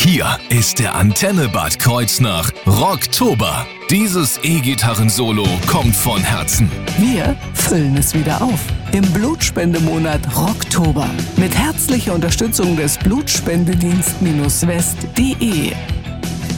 Hier ist der Antenne Bad Kreuznach Rocktober. Dieses E-Gitarren-Solo kommt von Herzen. Wir füllen es wieder auf im Blutspendemonat Rocktober mit herzlicher Unterstützung des Blutspendedienst-west.de.